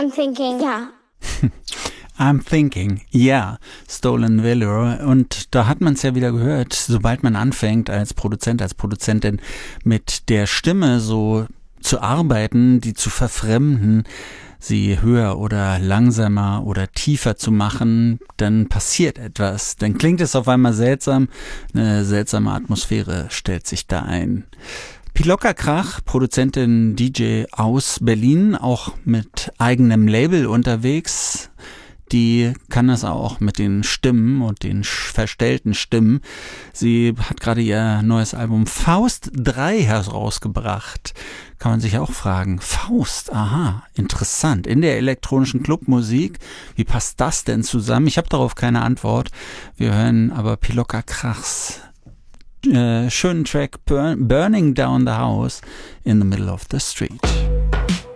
I'm thinking, yeah. I'm thinking, yeah, Stolen Valor. Und da hat man es ja wieder gehört, sobald man anfängt als Produzent, als Produzentin mit der Stimme so zu arbeiten, die zu verfremden, sie höher oder langsamer oder tiefer zu machen, dann passiert etwas. Dann klingt es auf einmal seltsam, eine seltsame Atmosphäre stellt sich da ein. Pilocka Krach, Produzentin, DJ aus Berlin, auch mit eigenem Label unterwegs. Die kann das auch mit den Stimmen und den verstellten Stimmen. Sie hat gerade ihr neues Album Faust 3 herausgebracht. Kann man sich auch fragen, Faust, aha, interessant. In der elektronischen Clubmusik, wie passt das denn zusammen? Ich habe darauf keine Antwort. Wir hören aber Pilocka Krachs schönen Track Burning Down the House in the Middle of the Street.